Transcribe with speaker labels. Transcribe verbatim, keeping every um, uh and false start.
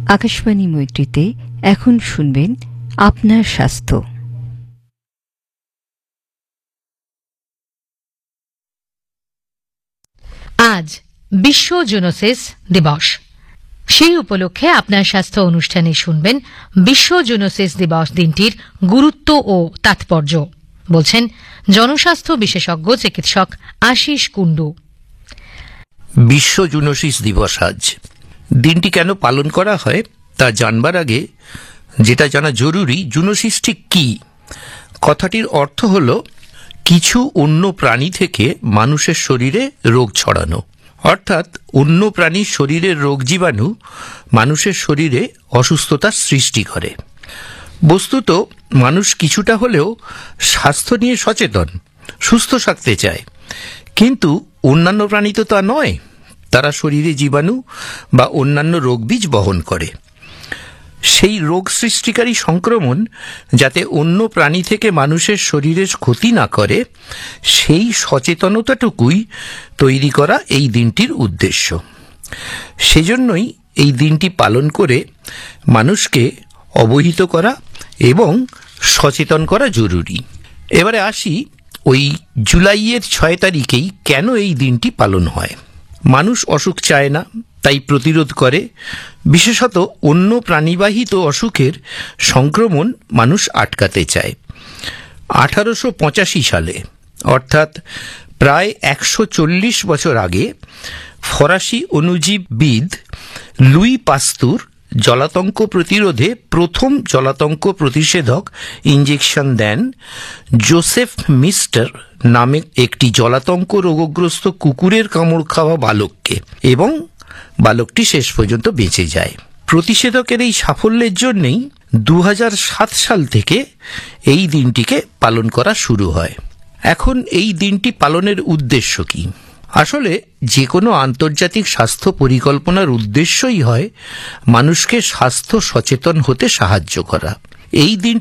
Speaker 1: আকাশবাণী মৈত্রীতে এখন শুনবেন আপনার স্বাস্থ্য।
Speaker 2: আজ বিশ্ব জুনোসিস দিবস। সেই উপলক্ষে আপনার স্বাস্থ্য অনুষ্ঠানে শুনবেন বিশ্ব জুনোসিস দিবস দিনটির গুরুত্ব ও তাৎপর্য। বলছেন জনস্বাস্থ্য বিশেষজ্ঞ চিকিৎসক আশিস কুণ্ডু।
Speaker 3: বিশ্ব জুনোসিস দিবস আজ। দিনটি কেন পালন করা হয় তা জানবার আগে যেটা জানা জরুরি, জুনোসিস ঠিক কী। কথাটির অর্থ হল কিছু অন্য প্রাণী থেকে মানুষের শরীরে রোগ ছড়ানো, অর্থাৎ অন্য প্রাণীর শরীরের রোগ জীবাণু মানুষের শরীরে অসুস্থতার সৃষ্টি করে। বস্তুত মানুষ কিছুটা হলেও স্বাস্থ্য নিয়ে সচেতন, সুস্থ থাকতে চায়, কিন্তু অন্যান্য প্রাণী তো তা নয়। তারা শরীরে জীবাণু বা অন্যান্য রোগবীজ বহন করে। সেই রোগ সৃষ্টিকারী সংক্রমণ যাতে অন্য প্রাণী থেকে মানুষের শরীরের ক্ষতি না করে, সেই সচেতনতাটুকুই তৈরি করা এই দিনটির উদ্দেশ্য। সেজন্যই এই দিনটি পালন করে মানুষকে অবহিত করা এবং সচেতন করা জরুরি। এবারে আসি ওই জুলাইয়ের ছয় তারিখেই কেন এই দিনটি পালন হয়। মানুষ অসুখ চায় না, তাই প্রতিরোধ করে। বিশেষত অন্য প্রাণীবাহিত অসুখের সংক্রমণ মানুষ আটকাতে চায়। আঠারোশো পঁচাশি সালে, অর্থাৎ প্রায় একশো চল্লিশ বছর আগে, ফরাসি অণুজীববিদ লুই পাস্তুর জলাতঙ্ক প্রতিরোধে প্রথম জলাতঙ্ক প্রতিষেধক ইঞ্জেকশন দেন জোসেফ মিস্টার নামে একটি জলাতঙ্ক রোগগ্রস্ত কুকুরের কামড় খাওয়া বালককে, এবং বালকটি শেষ পর্যন্ত বেঁচে যায়। প্রতিষেধকের এই সাফল্যের জন্যই দু হাজার সাত সাল থেকে এই দিনটিকে পালন করা শুরু হয়। এখন এই দিনটি পালনের উদ্দেশ্য কি? আসলে যে কোনো আন্তর্জাতিক স্বাস্থ্য পরিকল্পনার উদ্দেশ্যই হয় মানুষকে স্বাস্থ্য সচেতন হতে সাহায্য করা। এই দিন